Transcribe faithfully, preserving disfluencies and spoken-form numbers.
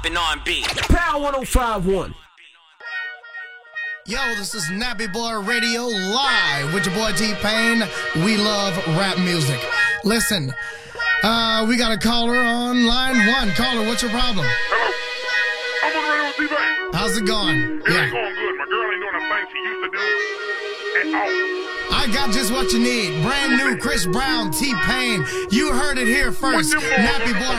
and R and B. Power one oh five point one. Yo, this is Nappy Boy Radio live with your boy T-Pain. We love rap music. Listen, uh, we got a caller on line one. Caller, what's your problem? Hello. I'm on the radio with T-Pain. How's it going? It Yeah. ain't going good. My girl ain't doing the thing she used to do at all. I got just what you need. Brand new Chris Brown, T-Pain. You heard it here first. What them boys- Nappy Boy